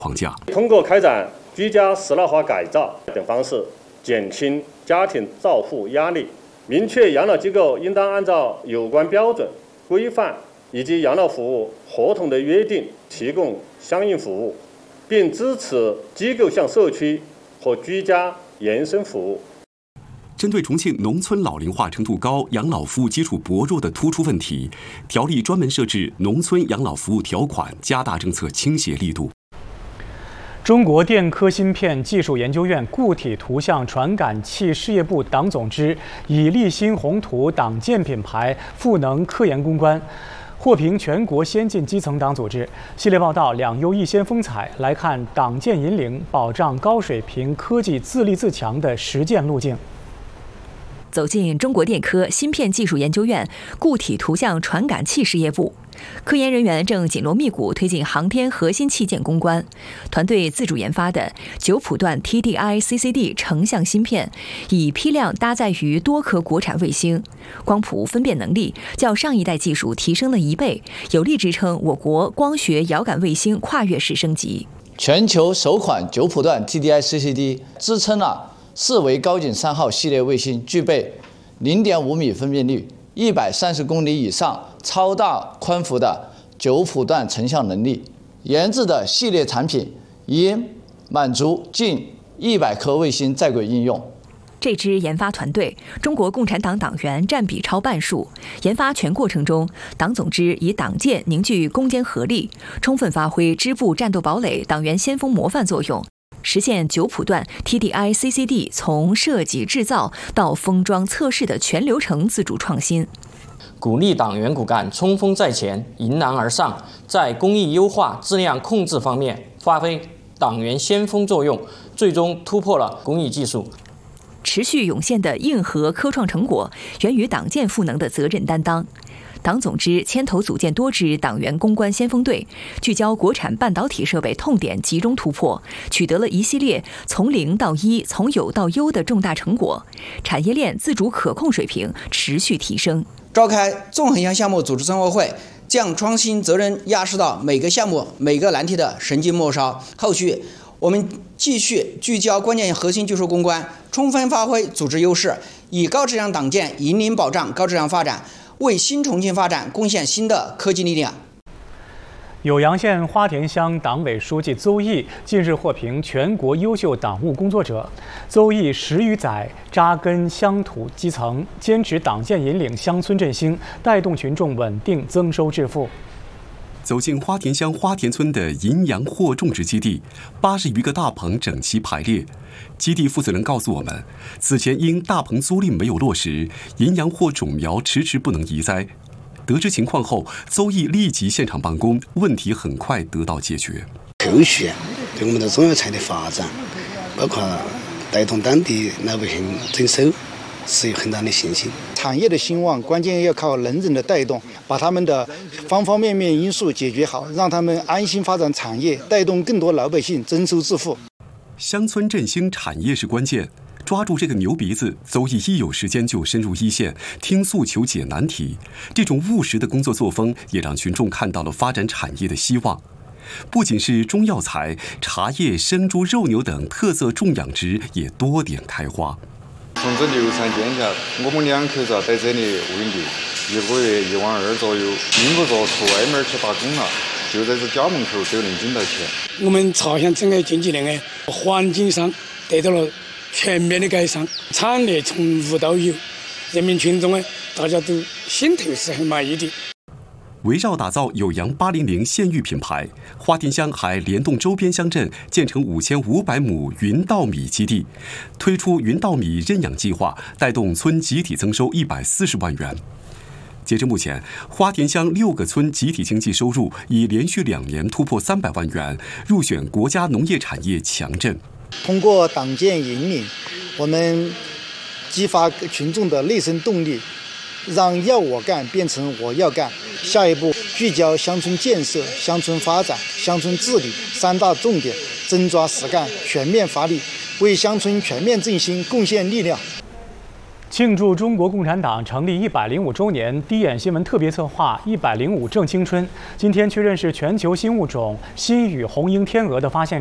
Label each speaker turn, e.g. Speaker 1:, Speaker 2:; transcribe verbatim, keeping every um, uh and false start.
Speaker 1: 框架。
Speaker 2: 通过开展居家适老化改造等方式，减轻家庭照护压力，明确养老机构应当按照有关标准、规范以及养老服务合同的约定提供相应服务，并支持机构向社区和居家延伸服务。
Speaker 1: 针对重庆农村老龄化程度高、养老服务基础薄弱的突出问题，条例专门设置农村养老服务条款，加大政策倾斜力度。
Speaker 3: 中国电科芯片技术研究院固体图像传感器事业部党总支以立新宏图党建品牌赋能科研攻关，获评全国先进基层党组织。系列报道两优一先风采，来看党建引领保障高水平科技自立自强的实践路径。
Speaker 4: 走进中国电科芯片技术研究院固体图像传感器事业部，科研人员正紧锣密鼓推进航天核心器件攻关。团队自主研发的九谱段 T D I C C D 成像芯片，以批量搭载于多颗国产卫星，光谱分辨能力较上一代技术提升了一倍，有力支撑我国光学遥感卫星跨越式升级。
Speaker 5: 全球首款九谱段 T D I C C D 支撑了四维高景三号系列卫星，具备 零点五米分辨率、一百三十公里以上超大宽幅的九谱段成像能力。研制的系列产品已满足近一百颗卫星在轨应用。
Speaker 4: 这支研发团队，中国共产党党员占比超半数。研发全过程中，党总支以党建凝聚攻坚合力，充分发挥支部战斗堡垒、党员先锋模范作用。 实现九谱段 T D I C C D 从设计制造到封装测试的全流程自主创新，
Speaker 6: 鼓励党员骨干冲锋在前、迎难而上，在工艺优化、质量控制方面发挥党员先锋作用，最终突破了工艺技术。
Speaker 4: 持续涌现的硬核科创成果，源于党建赋能的责任担当。 党总支牵头组建多支党员攻关先锋队，聚焦国产半导体设备痛点，集中突破，取得了一系列从零到一、从有到优的重大成果，产业链自主可控水平持续提升。
Speaker 7: 召开纵横项项目组织生活会，将创新责任压实到每个项目、每个难题的神经末梢。后续我们继续聚焦关键核心技术攻关，充分发挥组织优势，以高质量党建引领保障高质量发展。 为新重庆发展贡献新的科技力量。
Speaker 3: 酉阳县花田乡党委书记邹毅近日获评全国优秀党务工作者。邹毅十余载扎根乡土基层，坚持党建引领乡村振兴，带动群众稳定增收致富。
Speaker 1: 走进花田乡花田村的银阳货种植基地，八十余个大棚整齐排列。基地负责人告诉我们，此前因大棚租赁没有落实，银阳货种苗迟迟不能移栽。得知情况后，邹毅立即现场办公，问题很快得到解决。
Speaker 8: 后续对我们的中药材的发展，包括带动当地老百姓增收，是有很大的信心。
Speaker 9: 产业的兴旺，关键要靠人人的带动，把他们的方方面面因素解决好，让他们安心发展产业，带动更多老百姓增收致富。
Speaker 1: 乡村振兴产业是关键，抓住这个牛鼻子，邹毅一有时间就深入一线，听诉求解难题。这种务实的工作作风，也让群众看到了发展产业的希望。不仅是中药材、茶叶、生猪、肉牛等特色种养殖也多点开花。
Speaker 10: 从这流产建下，我们两口子在这里为例，一个月一万二左右，并不说出外面去打工了，就在这家门口都能挣到钱。
Speaker 11: 我们朝向整个经济链的环境上得到了全面的改善，产业从无到有，人民群众呢，大家都心头是很满意的。
Speaker 1: 围绕打造酉阳八零零县域品牌，花田乡还联动周边乡镇建成五千五百亩云稻米基地，推出云稻米认养计划，带动村集体增收一百四十万元。截至目前，花田乡六个村集体经济收入已连续两年突破三百万元，入选国家农业产业强镇。
Speaker 9: 通过党建引领，我们激发群众的内生动力，让要我干变成我要干。下一步聚焦乡村建设、乡村发展、乡村治理三大重点，真抓实干，全面发力，为乡村全面振兴贡献力量。
Speaker 3: 七庆祝中国共产党成立一百零五周年，滴眼新闻特别策划“一百零五正青春”今天确认是全球新物种新羽红缨天鹅的发现